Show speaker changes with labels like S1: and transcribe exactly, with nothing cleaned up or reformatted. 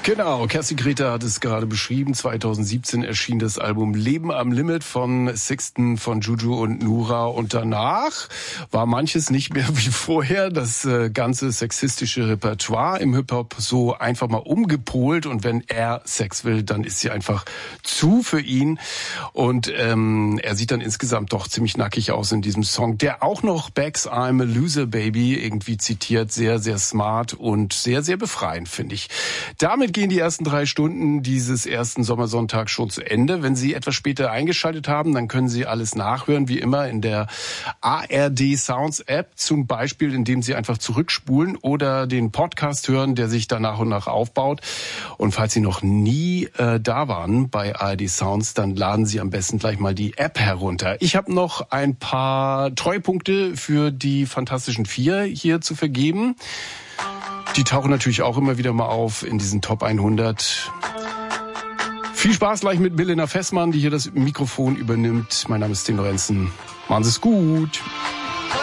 S1: Genau, Kerstin Grete hat es gerade beschrieben. zwanzig siebzehn erschien das Album Leben am Limit von Sixten, von Juju und Nura. Und danach war manches nicht mehr wie vorher. Das äh, ganze sexistische Repertoire im Hip-Hop so einfach mal umgepolt. Und wenn er Sex will, dann ist sie einfach zu für ihn. Und ähm, er sieht dann insgesamt doch ziemlich nackig aus in diesem Song, der auch noch Becks I'm a Loser Baby irgendwie zitiert. Sehr, sehr smart und sehr, sehr befreiend, finde ich. Damit gehen die ersten drei Stunden dieses ersten Sommersonntags schon zu Ende. Wenn Sie etwas später eingeschaltet haben, dann können Sie alles nachhören, wie immer in der A R D Sounds App, zum Beispiel, indem Sie einfach zurückspulen oder den Podcast hören, der sich da nach und nach aufbaut. Und falls Sie noch nie äh, da waren bei A R D Sounds, dann laden Sie am besten gleich mal die App herunter. Ich habe noch ein paar Treuepunkte für die Fantastischen Vier hier zu vergeben. Die tauchen natürlich auch immer wieder mal auf in diesen Top hundert. Viel Spaß gleich mit Milena Fessmann, die hier das Mikrofon übernimmt. Mein Name ist Tim Lorenzen. Machen Sie es gut.